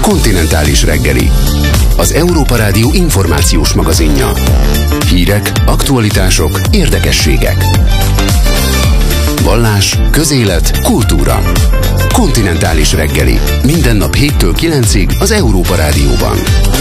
Kontinentális reggeli. Az Európa Rádió információs magazinja. Hírek, aktualitások, érdekességek. Vallás, közélet, kultúra. Kontinentális reggeli. Minden nap 7-től 9-ig az Európa Rádióban.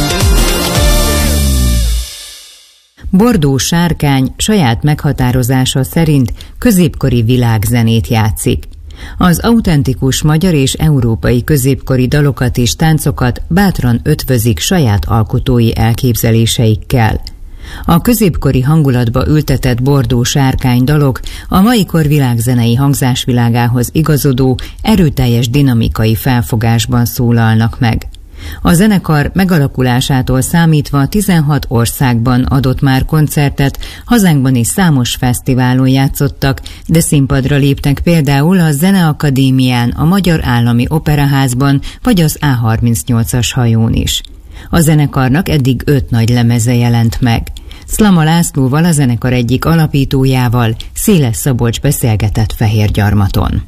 Bordó Sárkány saját meghatározása szerint középkori világzenét játszik. Az autentikus magyar és európai középkori dalokat és táncokat bátran ötvözik saját alkotói elképzeléseikkel. A középkori hangulatba ültetett Bordó Sárkány dalok a mai kor világzenei hangzásvilágához igazodó, erőteljes dinamikai felfogásban szólalnak meg. A zenekar megalakulásától számítva 16 országban adott már koncertet, hazánkban is számos fesztiválon játszottak, de színpadra léptek például a Zeneakadémián, a Magyar Állami Operaházban vagy az A38-as hajón is. A zenekarnak eddig 5 nagy lemeze jelent meg. Szlama Lászlóval, a zenekar egyik alapítójával Széles Szabolcs beszélgetett Fehérgyarmaton.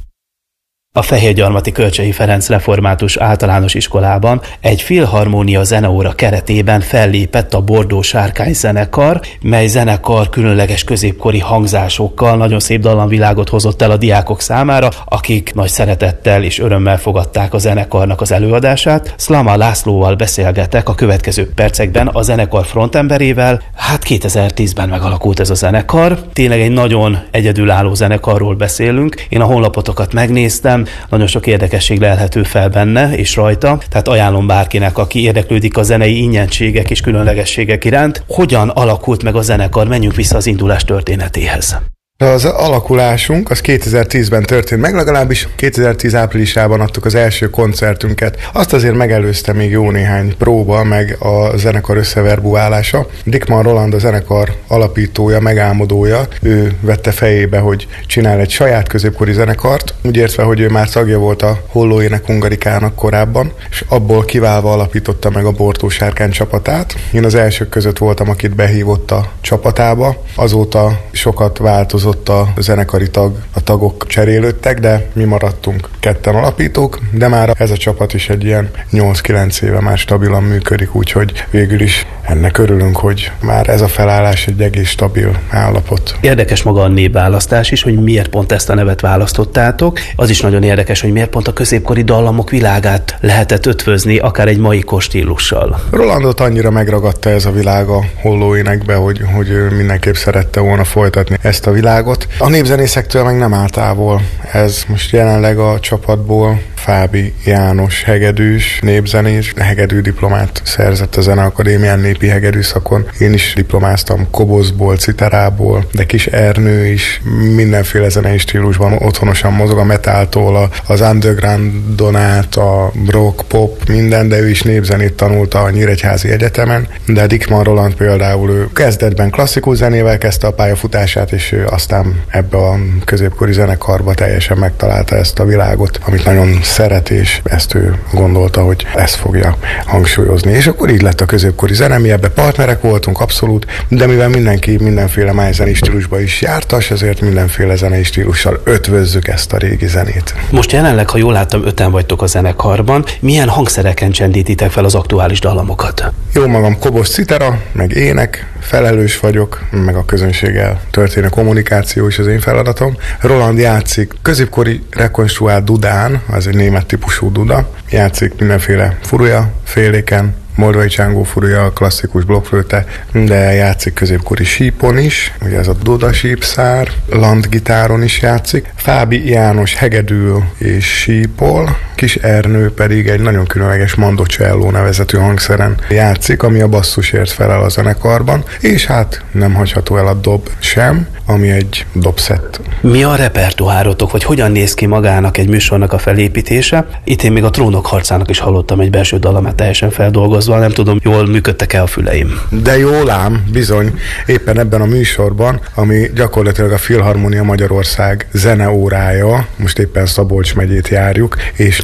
A Fehérgyarmati Kölcsey Ferenc Református Általános Iskolában egy filharmónia zeneóra keretében fellépett a Bordó Sárkány zenekar, mely zenekar különleges középkori hangzásokkal nagyon szép dallamvilágot hozott el a diákok számára, akik nagy szeretettel és örömmel fogadták a zenekarnak az előadását. Szlama Lászlóval beszélgetek a következő percekben a zenekar frontemberével. 2010-ben megalakult ez a zenekar. Tényleg egy nagyon egyedülálló zenekarról beszélünk. Én a honlapotokat megnéztem, nagyon sok érdekesség lelhető fel benne és rajta, tehát ajánlom bárkinek, aki érdeklődik a zenei ingyenségek és különlegességek iránt. Hogyan alakult meg a zenekar? Menjünk vissza az indulás történetéhez. Az alakulásunk az 2010-ben történt meg, legalábbis 2010 áprilisában adtuk az első koncertünket. Azt azért megelőzte még jó néhány próba, meg a zenekar összeverbuálása. Dickmann Roland, a zenekar alapítója, megálmodója, ő vette fejébe, hogy csinál egy saját középkori zenekart, úgy értve, hogy ő már tagja volt a Holló Ének Hungarikának korábban, és abból kiválva alapította meg a Bordó Sárkány csapatát. Én az elsők között voltam, akit behívott a csapatába. Azóta sokat változott a zenekari a tagok cserélődtek, de mi maradtunk ketten alapítók, de már ez a csapat is egy ilyen 8-9 éve már stabilan működik, úgyhogy végül is ennek örülünk, hogy már ez a felállás egy egész stabil állapot. Érdekes maga a névválasztás is, hogy miért pont ezt a nevet választottátok. Az is nagyon érdekes, hogy miért pont a középkori dallamok világát lehetett ötvözni, akár egy mai stílussal. Rolandot annyira megragadta ez a világ a Holló Énekbe, hogy ő mindenképp szerette volna folytatni ezt a világot. A népzenészektől meg nem áll távol. Ez most jelenleg a csapatból Fábi János hegedűs, népzenés, hegedű diplomát szerzett a Zeneakadémián népi hegedű szakon. Én is diplomáztam kobozból, citerából, de Kis Ernő is mindenféle zenei stílusban otthonosan mozog, a metáltól az undergroundon át, a rock, pop, minden, de ő is népzenét tanult a Nyíregyházi Egyetemen, de Dickmann Roland például ő kezdetben klasszikus zenével kezdte a pályafutását, és ő aztán ebbe a középkori zenekarba teljesen megtalálta ezt a világot, amit nagyon szeret, és ezt ő gondolta, hogy ezt fogja hangsúlyozni. És akkor így lett a középkori zene, mi ebbe partnerek voltunk abszolút, de mivel mindenki mindenféle májzenei stílusba is jártas, ezért mindenféle zenei stílussal ötvözzük ezt a régi zenét. Most jelenleg, ha jól láttam, 5-en vagytok a zenekarban. Milyen hangszereken csendítitek fel az aktuális dallamokat? Jó magam, kobos, citera, meg ének, felelős vagyok, meg a közönséggel történő kommunikáció is az én feladatom. Roland játszik középkori rekonstruált dudán, az egy német típusú duda, játszik mindenféle furuja, féléken, moldvai csángó furuja, klasszikus blokkflöte, de játszik középkori sípon is, ugye ez a duda sípszár, landgitáron is játszik. Fábi János hegedül és sípol, Kis Ernő pedig egy nagyon különleges mandocelló nevezetű hangszeren játszik, ami a basszusért felel a zenekarban, és hát nem hagyható el a dob sem, ami egy dobszett. Mi a repertoárotok, vagy hogyan néz ki magának egy műsornak a felépítése? Itt én még a Trónok harcának is hallottam egy belső dallamát teljesen feldolgozva, nem tudom, jól működtek-e a füleim. De jól ám, bizony, éppen ebben a műsorban, ami gyakorlatilag a Filharmónia Magyarország zeneórája, most éppen Szabolcs megyét járjuk, és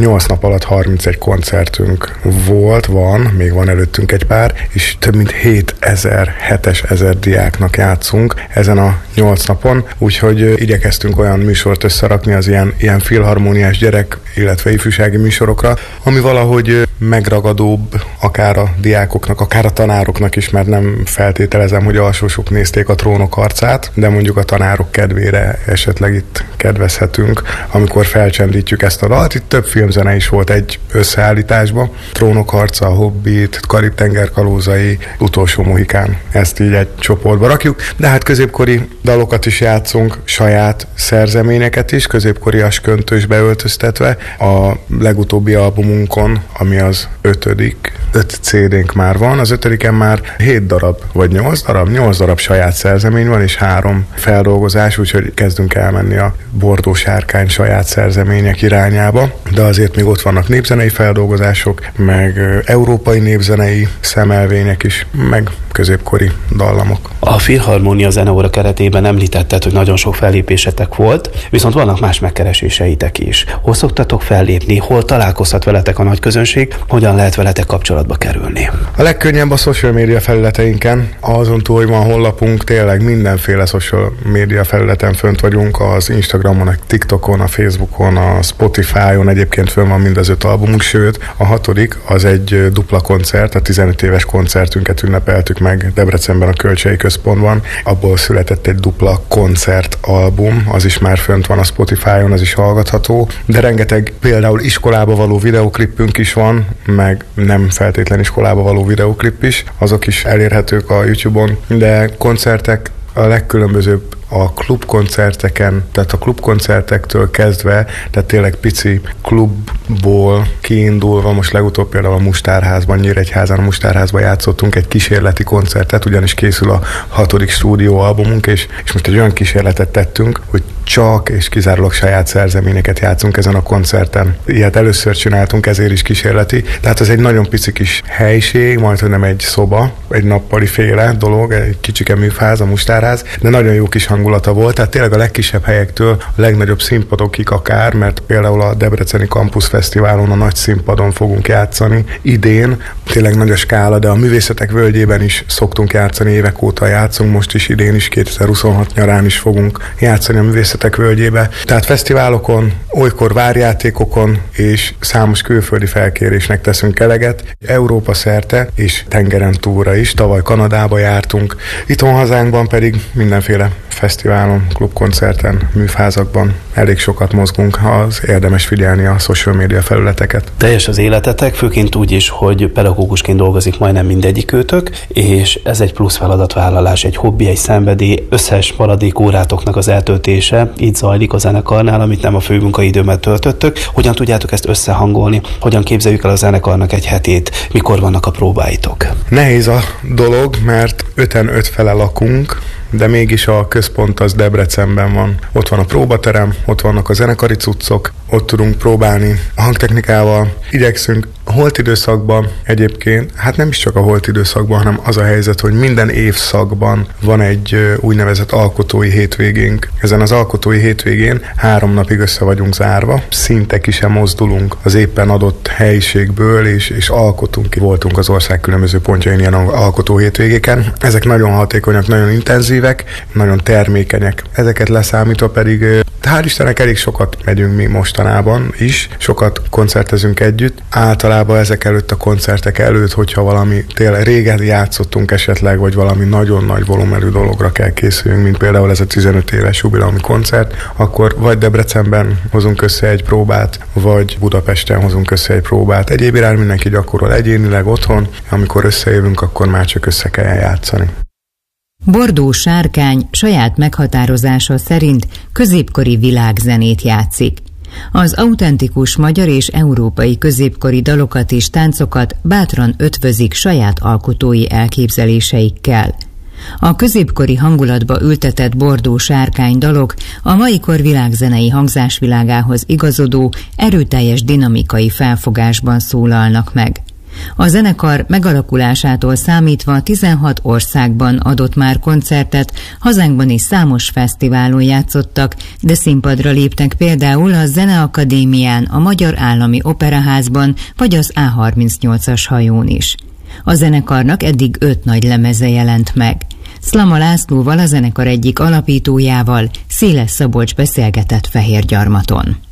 8 nap alatt 31 koncertünk van, még van előttünk egy pár, és több mint 7000 diáknak játszunk ezen a 8 napon, úgyhogy igyekeztünk olyan műsort összerakni az ilyen filharmóniás gyerek, illetve ifjúsági műsorokra, ami valahogy megragadóbb akár a diákoknak, akár a tanároknak is, mert nem feltételezem, hogy alsósok nézték a Trónok harcát, de mondjuk a tanárok kedvére esetleg itt kedvezhetünk, amikor felcsendítjük ezt a dalt. Itt több filmzene is volt egy összeállításban. Trónok harca, Hobbit, Karib-tenger kalózai, Utolsó mohikán. Ezt így egy csoportba rakjuk, de hát középkori dalokat is játszunk, saját szerzeményeket is, középkorias köntösbe öltöztetve. A legutóbbi albumunkon, ami az 5 CD-nk már van, az 5-en már 7 darab, vagy 8 darab saját szerzemény van, és 3 feldolgozás, úgyhogy kezdünk elmenni a Bordó Sárkány saját szerzemények irányába, de azért még ott vannak népzenei feldolgozások, meg európai népzenei szemelvények is, meg középkori dallamok. A Filharmónia Zeneóra keretében említetted, hogy nagyon sok fellépésetek volt, viszont vannak más megkereséseitek is. Hol szoktatok fellépni, hol találkozhat veletek a nagy közönség, hogyan lehet veletek kapcsolatba kerülni? A legkönnyebb a social media felületeinken, azon túl, hogy van honlapunk, tényleg mindenféle social media felületen fönt vagyunk, az Instagramon, a TikTokon, a Facebookon, a Spotify-on, egyébként fönn van mind az 5 albumunk, sőt, a 6. az egy dupla koncert, a 15 éves koncertünket ünnepeltük meg Debrecenben a Kölcsei Központban. Abból született egy dupla koncertalbum, az is már fönt van a Spotify-on, az is hallgatható, de rengeteg például iskolába való videóklipünk is van, meg nem feltétlen iskolába való videóklip is, azok is elérhetők a YouTube-on, de koncertek a legkülönbözőbb a klubkoncerteken, tehát a klubkoncertektől kezdve, tehát tényleg pici klubból kiindulva, most legutóbb például a Mustárházban, Nyíregyházán a Mustárházban játszottunk egy kísérleti koncertet, ugyanis készül a 6. stúdióalbumunk, és most egy olyan kísérletet tettünk, hogy csak és kizárólag saját szerzeményeket játszunk ezen a koncerten. Ilyet először csináltunk, ezért is kísérleti. Tehát ez egy nagyon pici kis helység, majdnem nem egy szoba, egy nappali féle dolog, egy kicsike műfáz, a Mustárház, de nagyon jó kis hangulata volt, tehát tényleg a legkisebb helyektől a legnagyobb színpadokig akár, mert például a Debreceni Campus Fesztiválon a nagy színpadon fogunk játszani idén, tényleg nagy a skála, de a Művészetek Völgyében is szoktunk játszani, évek óta játszunk, most is idén is, 2026 nyarán is fogunk játszani a Művészetek Völgyébe. Tehát fesztiválokon, olykor várjátékokon és számos külföldi felkérésnek teszünk eleget, Európa szerte és tengeren túlra is, tavaly Kanadába jártunk, itthon hazánkban pedig mindenféle fesztiválon, klubkoncerten, műfázakban elég sokat mozgunk, az érdemes figyelni a social media felületeket. Teljes az életetek, főként úgy is, hogy pedagógusként dolgozik majdnem mindegyikőtök, és ez egy plusz feladatvállalás, egy hobbi, egy szenvedély, összes maradék órátoknak az eltöltése így zajlik a zenekarnál, amit nem a főmunkaidőmet töltöttök. Hogyan tudjátok ezt összehangolni? Hogyan képzeljük el a zenekarnak egy hetét? Mikor vannak a próbáitok? Nehéz a dolog, mert 5-en 5 fele lakunk, de mégis a központ az Debrecenben van. Ott van a próbaterem, ott vannak a zenekari cuccok, ott tudunk próbálni a hangtechnikával. Igyekszünk a holt időszakban egyébként, hát nem is csak a holt időszakban, hanem az a helyzet, hogy minden évszakban van egy úgynevezett alkotói hétvégénk. Ezen az alkotói hétvégén 3 napig össze vagyunk zárva, szinte ki sem mozdulunk az éppen adott helyiségből, és alkotunk. Voltunk az ország különböző pontjain ilyen alkotó hétvégéken. Ezek nagyon hatékonyak, nagyon intenzívek, nagyon termékenyek. Ezeket leszámítva pedig hál' Istennek elég sokat megyünk mi mostanában is, sokat koncertezünk együtt. Általában ezek előtt a koncertek előtt, hogyha valami tényleg régen játszottunk esetleg, vagy valami nagyon nagy volumenű dologra kell készüljünk, mint például ez a 15 éves jubileumi koncert, akkor vagy Debrecenben hozunk össze egy próbát, vagy Budapesten hozunk össze egy próbát. Egyéb irány mindenki gyakorol egyénileg otthon, amikor összejövünk, akkor már csak össze kell játszani. Bordó Sárkány saját meghatározása szerint középkori világzenét játszik. Az autentikus magyar és európai középkori dalokat és táncokat bátran ötvözik saját alkotói elképzeléseikkel. A középkori hangulatba ültetett Bordó Sárkány dalok a mai kor világzenei hangzásvilágához igazodó, erőteljes dinamikai felfogásban szólalnak meg. A zenekar megalakulásától számítva 16 országban adott már koncertet, hazánkban is számos fesztiválon játszottak, de színpadra léptek például a Zeneakadémián, a Magyar Állami Operaházban vagy az A38-as hajón is. A zenekarnak eddig 5 nagy lemeze jelent meg. Szlama Lászlóval, a zenekar egyik alapítójával Széles Szabolcs beszélgetett Fehérgyarmaton.